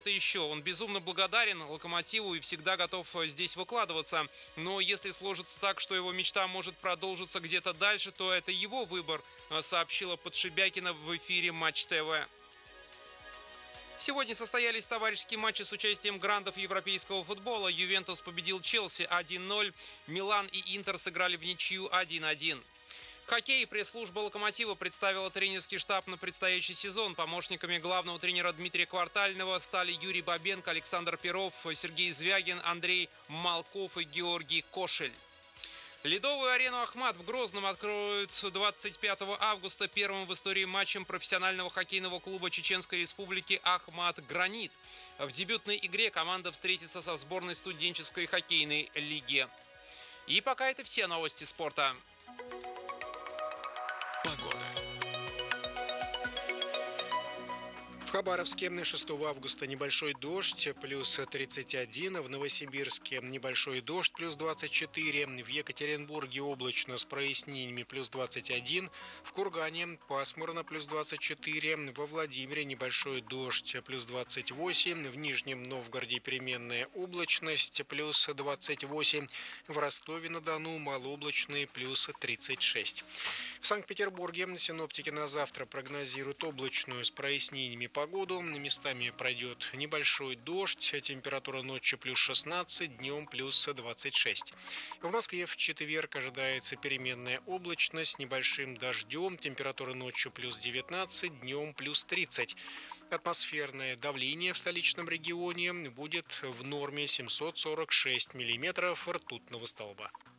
Еще он безумно благодарен Локомотиву и всегда готов здесь выкладываться. Но если сложится так, что его мечта может продолжиться где-то дальше, то это его выбор, сообщила Подшибякина в эфире Матч ТВ. Сегодня состоялись товарищеские матчи с участием грандов европейского футбола. Ювентус победил Челси 1-0, Милан и Интер сыграли в ничью 1-1. Хоккей. Пресс-служба «Локомотива» представила тренерский штаб на предстоящий сезон. Помощниками главного тренера Дмитрия Квартального стали Юрий Бабенко, Александр Перов, Сергей Звягин, Андрей Малков и Георгий Кошель. Ледовую арену «Ахмат» в Грозном откроют 25 августа первым в истории матчем профессионального хоккейного клуба Чеченской Республики «Ахмат Гранит». В дебютной игре команда встретится со сборной студенческой хоккейной лиги. И пока это все новости спорта. В Хабаровске 6 августа небольшой дождь, плюс 31, в Новосибирске небольшой дождь, плюс 24, в Екатеринбурге облачно с прояснениями, плюс 21, в Кургане пасмурно, плюс 24, во Владимире небольшой дождь, плюс 28, в Нижнем Новгороде переменная облачность, плюс 28, в Ростове-на-Дону малооблачный, плюс 36. В Санкт-Петербурге синоптики на завтра прогнозируют облачную с прояснениями погоду. Местами пройдет небольшой дождь. Температура ночью плюс 16, днем плюс 26. В Москве в четверг ожидается переменная облачность с небольшим дождем. Температура ночью плюс 19, днем плюс 30. Атмосферное давление в столичном регионе будет в норме 746 миллиметров ртутного столба.